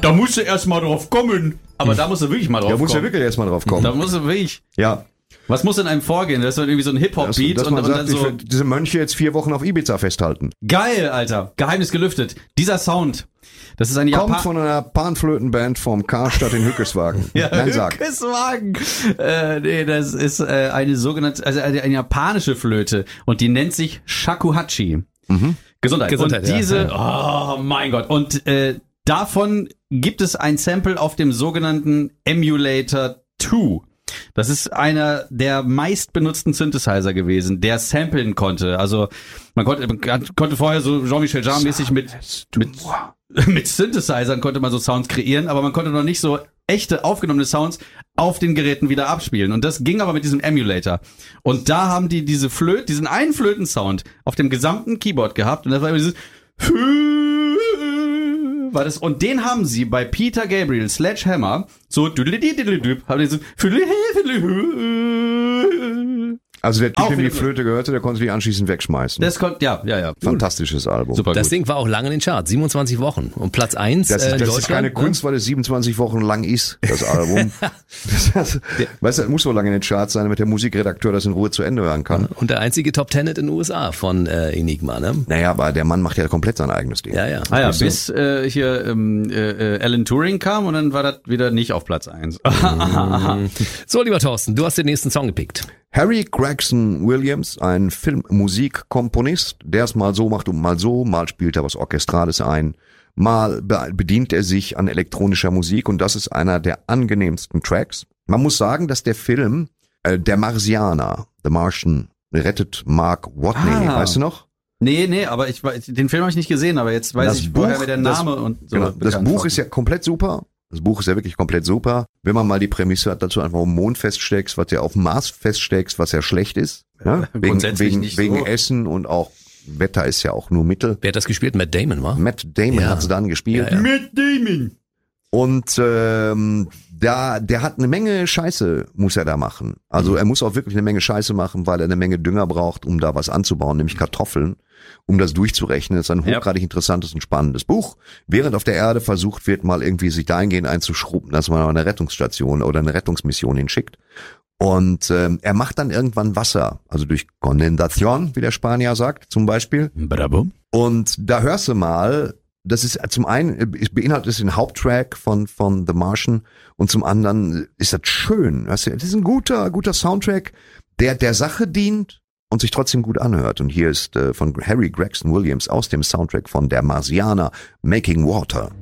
Da musst du erst mal drauf kommen. Aber da musst du wirklich mal drauf kommen. Da musst du wirklich erst mal drauf kommen. Da musst du wirklich. Ja. Was muss in einem vorgehen? Das ist irgendwie so ein Hip-Hop-Beat. Dass man und sagt, dann so. ich will diese Mönche jetzt 4 Wochen auf Ibiza festhalten. Geil, Alter. Geheimnis gelüftet. Dieser Sound. Das ist eine Kommt von einer Panflötenband vom Karstadt in Hückeswagen. Ja, Nein, sag. Hückeswagen. Nee, das ist eine sogenannte, also eine japanische Flöte. Und die nennt sich Shakuhachi. Gesundheit. Und diese, oh mein Gott. Und davon gibt es ein Sample auf dem sogenannten Emulator 2. Das ist einer der meistbenutzten Synthesizer gewesen, der samplen konnte. Also man konnte vorher so Jean-Michel Jarre-mäßig mit Synthesizern konnte man so Sounds kreieren, aber man konnte noch nicht so echte aufgenommene Sounds auf den Geräten wieder abspielen. Und das ging aber mit diesem Emulator. Und da haben die diesen einen Flötensound auf dem gesamten Keyboard gehabt. Und das war immer dieses war das, und den haben sie bei Peter Gabriel Sledgehammer so haben die so also der Typ, dem die Flöte gehörte, der konnte die anschließend wegschmeißen. Das konnte, ja. Fantastisches Album. Super das gut. Ding war auch lange in den Charts, 27 Wochen. Und Platz 1 das ist keine Kunst, weil es 27 Wochen lang ist, das Album. Weißt du, das muss so lange in den Charts sein, damit der Musikredakteur das in Ruhe zu Ende hören kann. Und der einzige Top Ten in den USA von Enigma, ne? Naja, aber der Mann macht ja komplett sein eigenes Ding. Ja. Bis hier Alan Turing kam und dann war das wieder nicht auf Platz 1. So, lieber Thorsten, du hast den nächsten Song gepickt. Harry Gregson Williams, ein Filmmusikkomponist, der es mal so macht und mal so, mal spielt er was Orchestrales ein, mal bedient er sich an elektronischer Musik und das ist einer der angenehmsten Tracks. Man muss sagen, dass der Film Der Marsianer, The Martian, rettet Mark Watney, weißt du noch? Nee, aber den Film habe ich nicht gesehen, aber jetzt weiß ich woher mir der Name und so. Genau, das Buch ist ja komplett super. Das Buch ist ja wirklich komplett super. Wenn man mal die Prämisse hat, dazu einfach auf dem Mond feststeckst, was ja auf dem Mars feststeckst, was ja schlecht ist. Ja? Wegen Essen und auch Wetter ist ja auch nur Mittel. Wer hat das gespielt? Matt Damon, wa? Matt Damon hat es dann gespielt. Ja. Matt Damon! Und der hat eine Menge Scheiße, muss er da machen. Also er muss auch wirklich eine Menge Scheiße machen, weil er eine Menge Dünger braucht, um da was anzubauen, nämlich Kartoffeln, um das durchzurechnen. Das ist ein hochgradig interessantes und spannendes Buch. Während auf der Erde versucht wird, mal irgendwie sich dahingehend einzuschrubben, dass man eine Rettungsstation oder eine Rettungsmission hinschickt. Und er macht dann irgendwann Wasser, also durch Kondensation, wie der Spanier sagt, zum Beispiel. Bravo. Und da hörst du mal, das ist zum einen, beinhaltet es den Haupttrack von The Martian und zum anderen ist das schön. Das ist ein guter Soundtrack, der Sache dient und sich trotzdem gut anhört. Und hier ist von Harry Gregson Williams aus dem Soundtrack von Der Marsianer, Making Water.